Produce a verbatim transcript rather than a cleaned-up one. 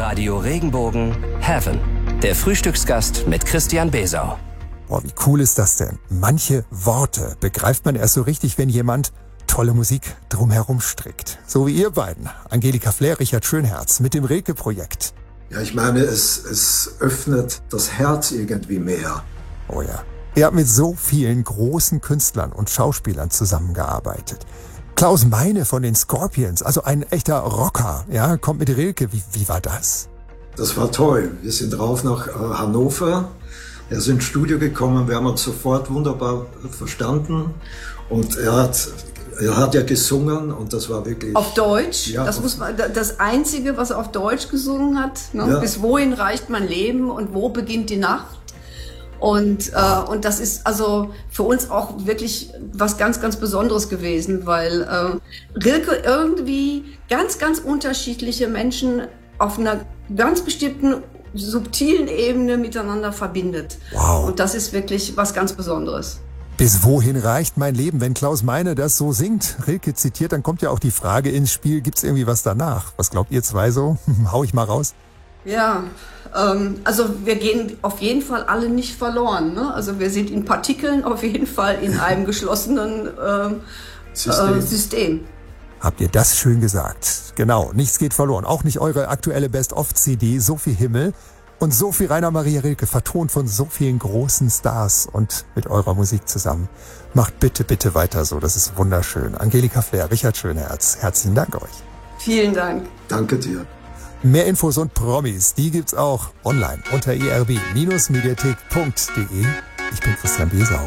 Radio Regenbogen Heaven. Der Frühstücksgast mit Christian Besau. Boah, wie cool ist das denn? Manche Worte begreift man erst so richtig, wenn jemand tolle Musik drumherum strickt. So wie ihr beiden, Angelika Flair, Richard Schönherz, mit dem Rilke-Projekt. Ja, ich meine, es, es öffnet das Herz irgendwie mehr. Oh ja. Ihr habt mit so vielen großen Künstlern und Schauspielern zusammengearbeitet. Klaus Meine von den Scorpions, also ein echter Rocker, ja, kommt mit Rilke. Wie, wie war das? Das war toll. Wir sind rauf nach äh, Hannover. Er ist ins Studio gekommen, wir haben uns sofort wunderbar verstanden. Und er hat, er hat ja gesungen und das war wirklich... Auf Deutsch? Ja, das, auf, muss man, das Einzige, was er auf Deutsch gesungen hat. Ne? Ja. Bis wohin reicht mein Leben und wo beginnt die Nacht? Und, äh, und das ist also für uns auch wirklich was ganz, ganz Besonderes gewesen, weil äh, Rilke irgendwie ganz, ganz unterschiedliche Menschen auf einer ganz bestimmten subtilen Ebene miteinander verbindet. Wow. Und das ist wirklich was ganz Besonderes. Bis wohin reicht mein Leben? Wenn Klaus Meine das so singt, Rilke zitiert, dann kommt ja auch die Frage ins Spiel, gibt's irgendwie was danach? Was glaubt ihr zwei so? Hau ich mal raus. Ja, ähm, also wir gehen auf jeden Fall alle nicht verloren. Ne? Also wir sind in Partikeln auf jeden Fall in einem geschlossenen ähm, System. Äh, System. Habt ihr das schön gesagt? Genau, nichts geht verloren. Auch nicht eure aktuelle Best-of-C D, so viel Himmel und so viel Rainer Maria Rilke, vertont von so vielen großen Stars und mit eurer Musik zusammen. Macht bitte, bitte weiter so, das ist wunderschön. Angelika Flair, Richard Schönherz, herzlichen Dank euch. Vielen Dank. Danke dir. Mehr Infos und Promis, die gibt's auch online unter i r b Bindestrich mediathek punkt d e. Ich bin Christian Besau.